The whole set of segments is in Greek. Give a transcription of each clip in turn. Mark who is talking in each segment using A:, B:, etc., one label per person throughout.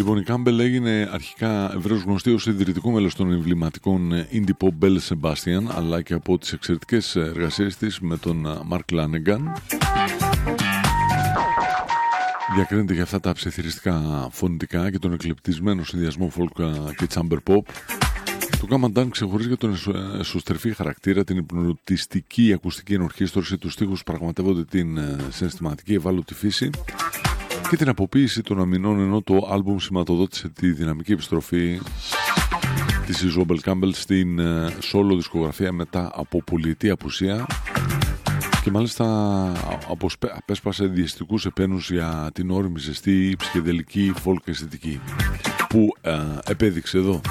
A: Λοιπόν, η Campbell έγινε αρχικά ευρέως γνωστή ως ιδρυτικό μέλος των εμβληματικών indie pop Belle Sebastian, αλλά και από τις εξαιρετικές εργασίες της με τον Mark Lanegan. Διακρίνεται για αυτά τα ψιθυριστικά φωνητικά και τον εκλεπτισμένο συνδυασμό folk και chamber pop. Το Come Undone ξεχωρίζει για τον εσωστρεφή χαρακτήρα, την υπνοτιστική ακουστική ενορχήστρωση, τους στίχους πραγματεύονται την συναισθηματική ευάλωτη φύση και την αποποίηση των αμυνών, ενώ το άλμπουμ σηματοδότησε τη δυναμική επιστροφή της Ιζόμπελ Κάμπελ στην solo δισκογραφία μετά από πολιτή απουσία και μάλιστα απέσπασε διαισθητικούς επένους για την όριμη, ζεστή, ψυχεδελική folk αισθητική που επέδειξε εδώ.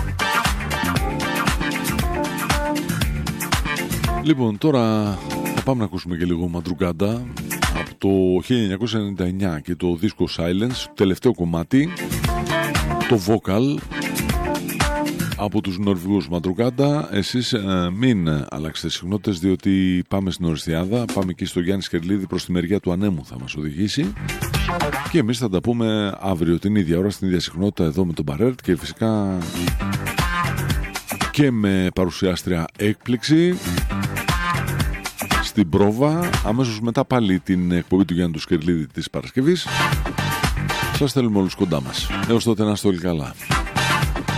A: Λοιπόν, τώρα θα πάμε να ακούσουμε και λίγο Madrugada από το 1999 και το δίσκο Silence, το τελευταίο κομμάτι, το vocal από τους Νορβηγούς Madrugada. Εσείς μην αλλάξετε συχνότητες, διότι πάμε στην Οριστιάδα, πάμε εκεί στο Γιάννη Σκερλίδη, προς τη μεριά του Ανέμου θα μας οδηγήσει και εμείς θα τα πούμε αύριο την ίδια ώρα στην ίδια συχνότητα εδώ με τον Μπαρέρτ και φυσικά και με παρουσιάστρια έκπληξη στην πρόβα, αμέσως μετά πάλι την εκπομπή του Γιάννη του Σκερλίδη της Παρασκευής. Σας θέλουμε όλους κοντά μας. Έως τότε να είστε όλοι καλά.